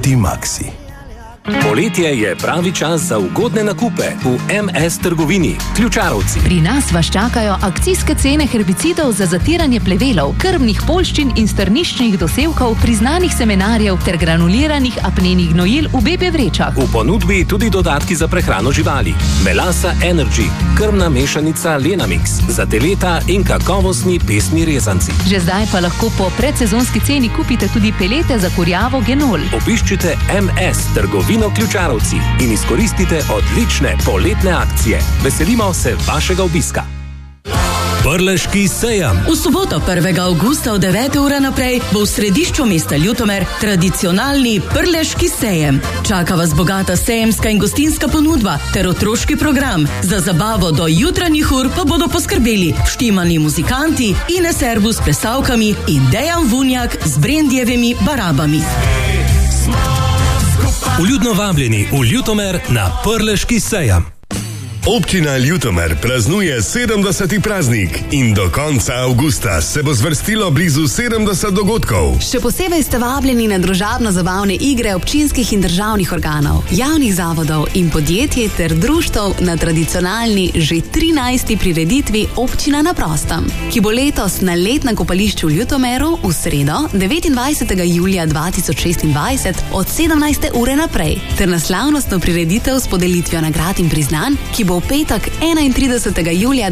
Optimaxi. Poletje je pravi čas za ugodne nakupe v MS trgovini, Ključarovci. Pri nas vas čakajo akcijske cene herbicidov za zatiranje plevelov, krmnih poljščin in strniščnih dosevkov, priznanih semenarjev ter granuliranih apnenih gnojil v bebje vrečah. V ponudbi tudi dodatki za prehrano živali. Melasa Energy, krmna mešanica Lenamix, za teleta in kakovostni pesni rezanci. Že zdaj pa lahko po predsezonski ceni kupite tudi pelete za kurjavo Genol. Obiščite MS trgovino Ključarovci in izkoristite odlične poletne akcije. Veselimo se vašega obiska. Prleški sejem. V soboto 1. avgusta od 9. ure naprej bo v središču mesta Ljutomer tradicionalni Prleški sejem. Čaka vas bogata sejemska in gostinska ponudba ter otroški program. Za zabavo do jutranjih ur pa bodo poskrbeli vštimani muzikanti, Ines Erbus s plesavkami in Dejan Vunjak z Brendjevimi barabami. Vljudno vabljeni v Ljutomer na Prleški sejem. Občina Ljutomer praznuje 70. praznik in do konca avgusta se bo zvrstilo blizu 70 dogodkov. Še posebej ste vabljeni na družabno-zabavne igre občinskih in državnih organov, javnih zavodov in podjetij ter društev na tradicionalni že 13. prireditvi Občina na prostem, ki bo letos na letnem kopališču v Ljutomeru v sredo 29. julija 2026 od 17. ure naprej, ter na slavnostno prireditev s podelitvijo nagrad in priznanj, ki bo v petek 31. julija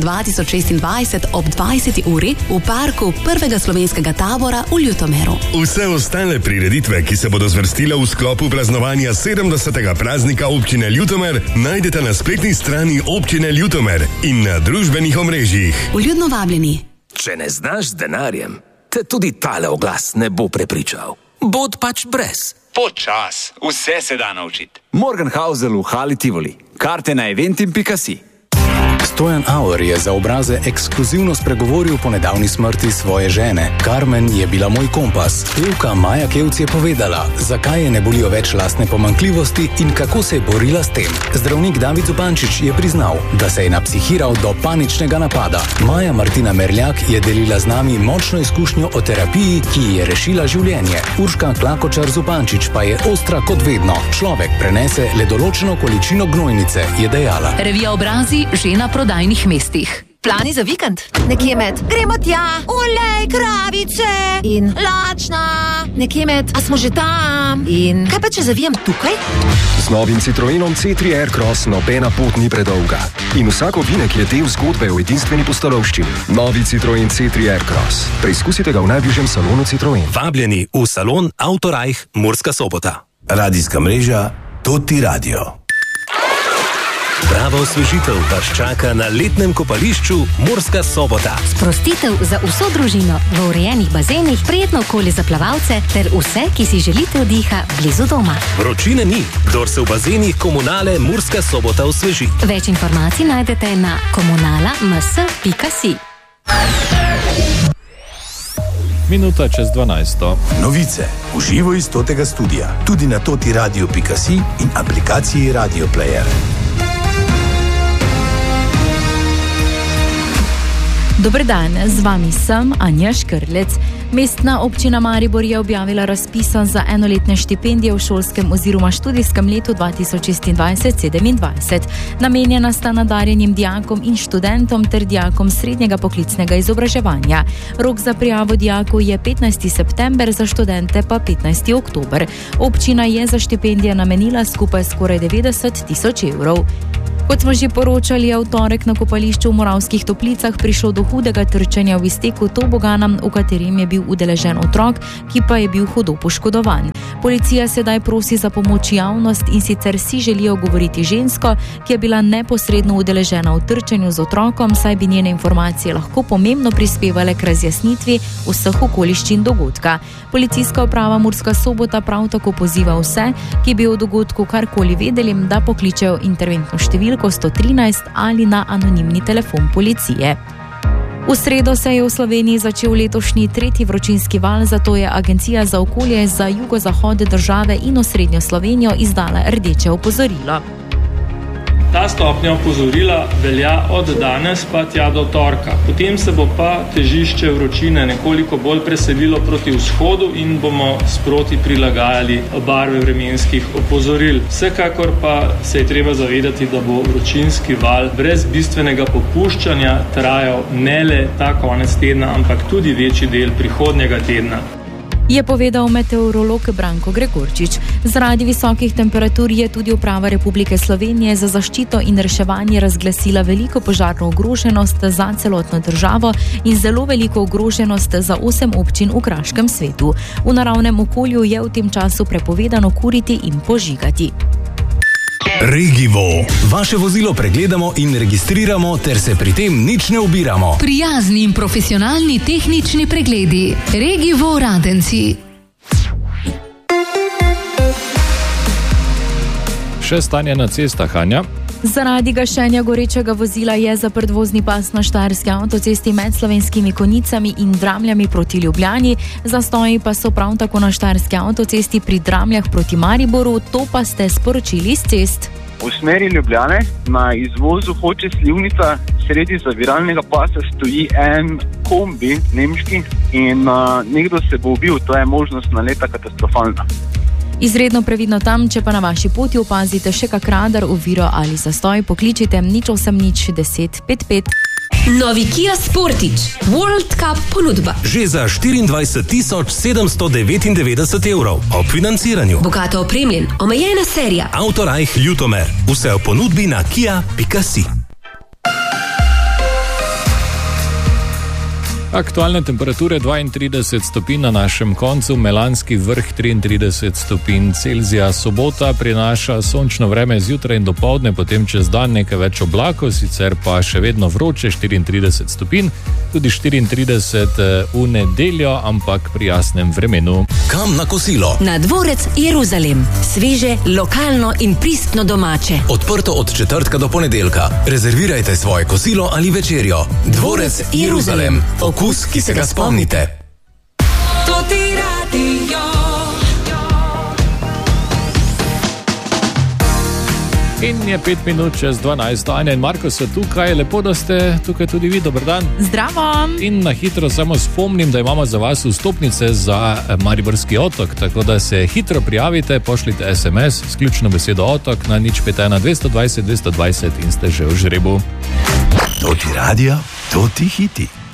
2026 ob 20. uri v parku prvega slovenskega tabora v Ljutomeru. Vse ostale prireditve, ki se bodo zvrstile v sklopu praznovanja 70. praznika Občine Ljutomer, najdete na spletni strani Občine Ljutomer in na družbenih omrežjih. Vljudno vabljeni. Če ne znaš z denarjem, te tudi tale oglas ne bo prepričal. Bod pač brez. Počas, vse se da naučiti. Morgenhausel v Hali Tivoli. Karte na eventim.si. Stojan Auer je za obraze ekskluzivno spregovoril po nedavni smrti svoje žene. Carmen je bila moj kompas. Pevka Maja Kevc je povedala, zakaj je ne bolijo več lastne pomanjkljivosti in kako se je borila s tem. Zdravnik David Zupančič je priznal, da se je napsihiral do paničnega napada. Maja Martina Merljak je delila z nami močno izkušnjo o terapiji, ki ji je rešila življenje. Urška Klakočar Zupančič pa je ostra kot vedno. Človek prenese le določeno količino gnojnice, je dejala. Revija Obrazi že na prodajnih mestih. Plani za vikend? Nekje med gremo tja, olej, kravice in lačna. Nekje med, a smo že tam? In kaj pa če zavijem tukaj? Z novim Citroenom C3 Aircross nobena pot ni predolga. In vsak ovinek je del zgodbe o edinstveni pustolovščini. Novi Citroen C3 Aircross. Preizkusite ga v najbližjem salonu Citroen. Vabljeni v salon Autorajh Murska Sobota. Radijska mreža Toti Radio. Prava osvežitev vas čaka na letnem kopališču Murska Sobota. Sprostitev za vso družino v urejenih bazenih, prijetno okolje za plavalce ter vse, ki si želite oddiha blizu doma. Vročine ni, kdor se v bazenih Komunale Murska Sobota osveži. Več informacij najdete na komunala.ms.si. Minuta čez 12. Novice v živo iz Totega studia, tudi na totiradio.si in aplikaciji Radio Player. Dober dan, z vami sem Anja Škrlec. Mestna občina Maribor je objavila razpisan za enoletne štipendije v šolskem oziroma študijskem letu 2026-27. Namenjena sta nadarjenim dijakom in študentom ter dijakom srednjega poklicnega izobraževanja. Rok za prijavo dijakov je 15. september, za študente pa 15. oktober. Občina je za štipendije namenila skupaj skoraj 90.000 evrov. Kot smo že poročali, je v torek na kopališču v Moravskih Toplicah prišlo do hudega trčenja v izteku tobogana, v katerem je bil udeležen otrok, ki pa je bil hudo poškodovan. Policija sedaj prosi za pomoč javnost in sicer si želijo govoriti žensko, ki je bila neposredno udeležena v trčenju z otrokom, saj bi njene informacije lahko pomembno prispevale k razjasnitvi vseh okoliščin dogodka. Policijska uprava Murska Sobota prav tako poziva vse, ki bi o dogodku karkoli vedeli, da pokličejo interventno številko 113 ali na anonimni telefon policije. V sredo se je v Sloveniji začel letošnji tretji vročinski val, zato je Agencija za okolje za jugozahod države in osrednjo Slovenijo izdala rdeče opozorilo. Ta stopnja opozorila velja od danes pa tja do torka. Potem se bo pa težišče vročine nekoliko bolj preselilo proti vzhodu in bomo sproti prilagajali barve vremenskih opozoril. Vsekakor pa se je treba zavedati, da bo vročinski val brez bistvenega popuščanja trajal ne le ta konec tedna, ampak tudi večji del prihodnjega tedna. Je povedal meteorolog Branko Gregorčič. Zaradi visokih temperatur je tudi Uprava Republike Slovenije za zaščito in reševanje razglasila veliko požarno ogroženost za celotno državo in zelo veliko ogroženost za 8 občin v Kraškem svetu. V naravnem okolju je v tem času prepovedano kuriti in požigati. Regivo. Vaše vozilo pregledamo in registriramo, ter se pri tem nič ne ubiramo. Prijazni in profesionalni tehnični pregledi. Regivo Radenci. Še stanje na cestah, Anja. Zaradi gašenja gorečega vozila je zaprt vozni pas na Štajerski avtocesti med Slovenskimi Konjicami in Dramljami proti Ljubljani. Zastoji pa so prav tako na Štajerski avtocesti pri Dramljah proti Mariboru, to pa ste sporočili s cest. V smeri Ljubljane na izvozu Hoče Slivnica sredi zaviralnega pasa stoji en kombi nemški in nekdo se bo ubil, to je možnost naleta katastrofalna. Izredno previdno tam, če pa na vaši poti opazite še kak radar, oviro ali zastoj, pokličite 080 10 55. Novi Kia Sportage World Cup ponudba. Že za 24 799 evrov ob financiranju. Bogato opremljen, omejena serija. Autorajh Ljutomer. Vse v ponudbi na kia.si. Aktualne temperature 32 stopinj na našem koncu, Melanski vrh 33 stopinj Celzija. Sobota prinaša sončno vreme zjutraj in dopoldne, potem čez dan nekaj več oblakov, sicer pa še vedno vroče 34 stopinj, tudi 34 v nedeljo, ampak pri jasnem vremenu. Kam na kosilo? Na Dvorec Jeruzalem. Sveže, lokalno in pristno domače. Odprto od četrtka do ponedeljka. Rezervirajte svoje kosilo ali večerjo. Dvorec Jeruzalem. Okus, ki se ga spomnite. To ti radio. In je 5 minut čez 12. Anja in Marko so tukaj, lepo, da ste tukaj tudi vi, dober dan. Zdravo. In na hitro samo spomnim, da imamo za vas vstopnice za Mariborski otok, tako da se hitro prijavite, pošljite SMS s ključno besedo otok na 051 220 220 in ste že v žrebu. To ti radio, to ti hiti.